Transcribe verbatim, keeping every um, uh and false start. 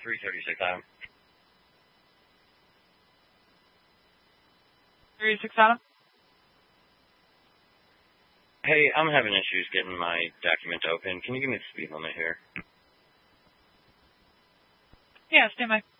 three thirty-six Adam. thirty-six Adam? Hey, I'm having issues getting my document to open. Can you give me the speed limit here? Yeah, stand by.